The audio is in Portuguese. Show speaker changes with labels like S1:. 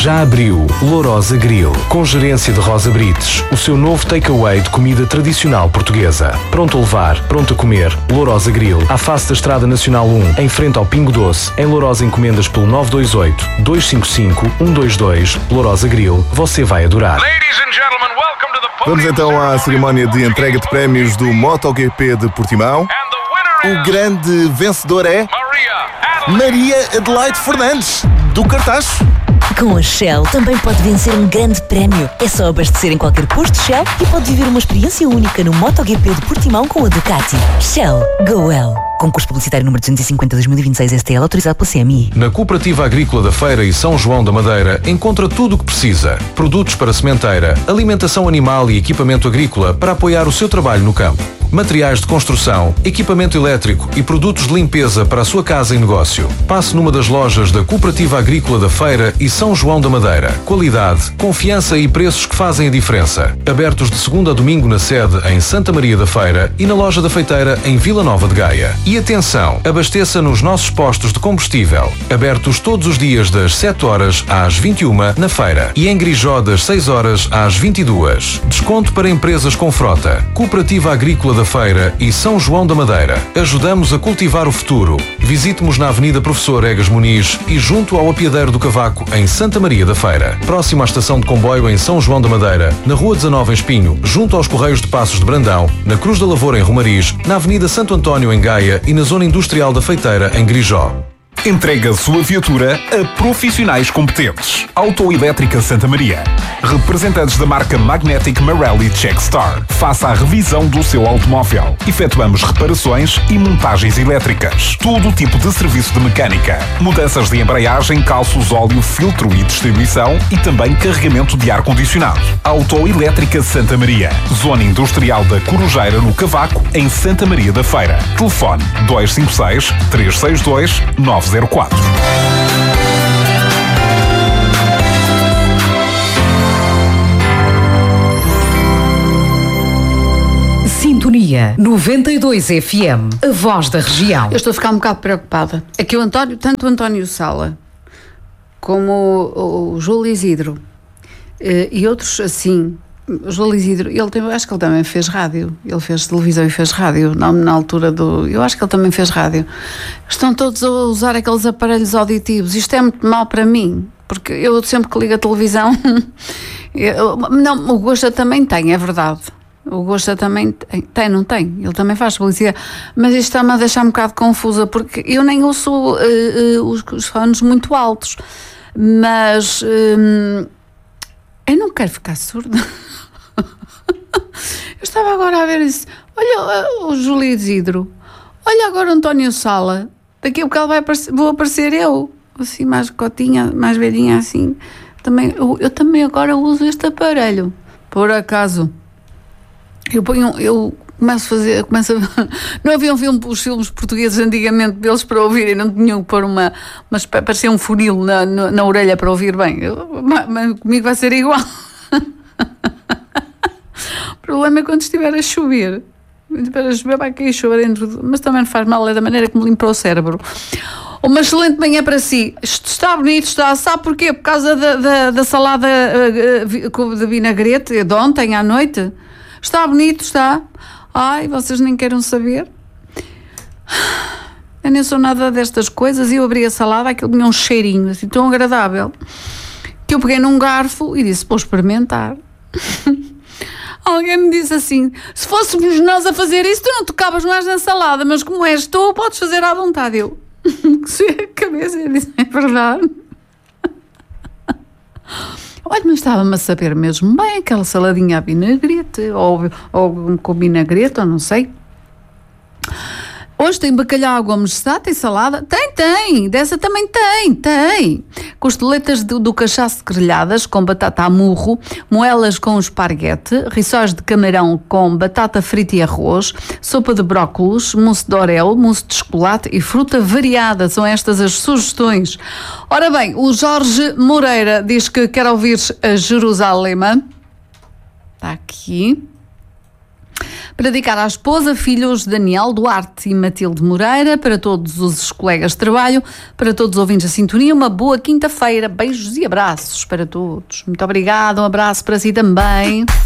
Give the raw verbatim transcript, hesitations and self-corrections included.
S1: Já abriu Lourosa Grill, com gerência de Rosa Brites, o seu novo takeaway de comida tradicional portuguesa. Pronto a levar, pronto a comer. Lourosa Grill, à face da Estrada Nacional um, em frente ao Pingo Doce. Em Lourosa encomendas pelo nove dois oito, dois cinco cinco, um dois dois. Lourosa Grill, você vai adorar.
S2: Vamos então à cerimónia de entrega de prémios do MotoGP de Portimão. O grande vencedor é Maria Adelaide Fernandes, do Cartacho.
S3: Com a Shell também pode vencer um grande prémio. É só abastecer em qualquer posto Shell e pode viver uma experiência única no MotoGP de Portimão com a Ducati. Shell, go well. Concurso publicitário número duzentos e cinquenta de dois mil e vinte e seis S T L, autorizado pela C M I.
S1: Na Cooperativa Agrícola da Feira e São João da Madeira encontra tudo o que precisa. Produtos para sementeira, alimentação animal e equipamento agrícola para apoiar o seu trabalho no campo. Materiais de construção, equipamento elétrico e produtos de limpeza para a sua casa e negócio. Passe numa das lojas da Cooperativa Agrícola da Feira e São João da Madeira. Qualidade, confiança e preços que fazem a diferença. Abertos de segunda a domingo na sede em Santa Maria da Feira e na loja da Feiteira em Vila Nova de Gaia. E atenção, abasteça nos nossos postos de combustível. Abertos todos os dias das sete horas às vinte e uma na feira e em Grijó das seis horas às vinte e duas. Desconto para empresas com frota. Cooperativa Agrícola da Feira e São João da Madeira. Ajudamos a cultivar o futuro. Visite-nos na Avenida Professor Egas Muniz e junto ao Apiadeiro do Cavaco em Santa Maria da Feira. Próximo à estação de comboio em São João da Madeira, na Rua dezanove em Espinho, junto aos Correios de Passos de Brandão, na Cruz da Lavoura em Romariz, na Avenida Santo António em Gaia e na Zona Industrial da Feiteira em Grijó.
S4: Entrega a sua viatura a profissionais competentes. Autoelétrica Santa Maria. Representantes da marca Magnetic Marelli Checkstar. Faça a revisão do seu automóvel. Efetuamos reparações e montagens elétricas. Todo o tipo de serviço de mecânica. Mudanças de embreagem, calços, óleo, filtro e distribuição e também carregamento de ar-condicionado. Autoelétrica Santa Maria. Zona Industrial da Corujeira no Cavaco, em Santa Maria da Feira. Telefone dois cinco seis, três seis dois, nove zero quatro.
S5: Sintonia noventa e dois F M, a voz da região.
S6: Eu estou a ficar um bocado preocupada. É que o António, tanto o António Sala como o, o Júlio Isidro eh, e outros assim, o Júlio Isidro, ele tem, acho que ele também fez rádio, ele fez televisão e fez rádio na, na altura do, eu acho que ele também fez rádio. Estão todos a usar aqueles aparelhos auditivos. Isto é muito mau para mim, porque eu sempre que ligo a televisão eu, não, o Gosta também tem, é verdade. O Gosta também tem, tem, não tem, ele também faz publicidade, mas isto está-me a deixar um bocado confusa, porque eu nem ouço uh, uh, os, os fones muito altos, mas uh, eu não quero ficar surda. Eu estava agora a ver isso. Olha uh, o Júlio Isidro, olha agora o António Sala, daqui a bocado vai aparecer, vou aparecer eu, assim mais cotinha, mais velhinha assim. Também, eu, eu também agora uso este aparelho, por acaso. Eu ponho, eu começo a fazer, começo a, não havia um filme, os filmes portugueses antigamente deles para ouvirem, não tinham que pôr uma, mas parecia um funil na, na, na orelha para ouvir bem. Eu, mas comigo vai ser igual. O problema é quando estiver a chover. Quando estiver a chover vai cair chuva dentro, mas também não faz mal, é da maneira que me limpa o cérebro. Uma excelente manhã para si. Está bonito, está. Sabe porquê? Por causa da, da, da salada uh, de vinagrete de ontem à noite. Está bonito, está. Ai, vocês nem querem saber. Eu nem sou nada destas coisas. E eu abri a salada, aquilo tinha um cheirinho assim tão agradável, que eu peguei num garfo e disse, vou experimentar. Alguém me disse assim, se fôssemos nós a fazer isso, tu não tocavas mais na salada, mas como és tu, podes fazer à vontade. Eu, que se a cabeça, eu disse, é verdade. Olha, mas estava-me a saber mesmo bem aquela saladinha a vinagrete, ou, ou com vinagrete, ou não sei. Hoje tem bacalhau à gomes de sá, tem salada? Tem, tem, dessa também tem, tem. Costeletas do, do cachaço grelhadas com batata a murro, moelas com esparguete, rissóis de camarão com batata frita e arroz, sopa de brócolos, mousse de orel, mousse de chocolate e fruta variada. São estas as sugestões. Ora bem, o Jorge Moreira diz que quer ouvir a Jerusalema. Está aqui. para dedicar à esposa, filhos Daniel Duarte e Matilde Moreira, para todos os colegas de trabalho, para todos os ouvintes da sintonia, uma boa quinta-feira. Beijos e abraços para todos. Muito obrigada, um abraço para si também.